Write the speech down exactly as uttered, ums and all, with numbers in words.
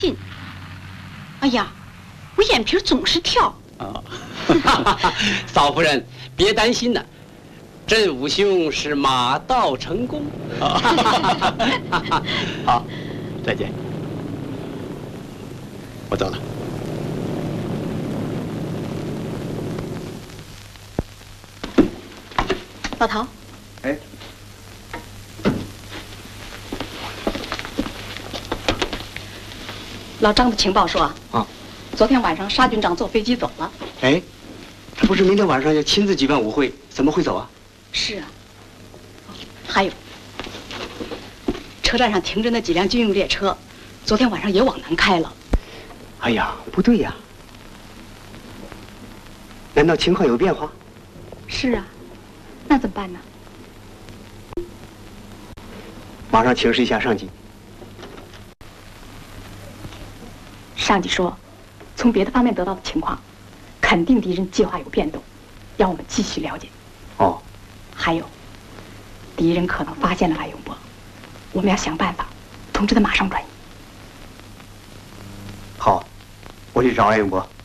信。哎呀，我眼皮总是跳。 啊，嫂夫人别担心呐，振武兄是马到成功。好，再见。我走了。 老陶。 哎。 老张的情报说啊， 昨天晚上沙军长坐飞机走了。 哎，他不是明天晚上要亲自举办舞会，怎么会走啊？ 是啊。还有，车站上停着那几辆军用列车，昨天晚上也往南开了。 哎呀，不对呀！难道情况有变化？ 是啊，那怎么办呢？ 马上请示一下上级。 上级说，从别的方面得到的情况，肯定敌人计划有变动，要我们继续了解。 哦， 还有，敌人可能发现了赖永波，我们要想办法通知他马上转移。 好，我去找赖永波。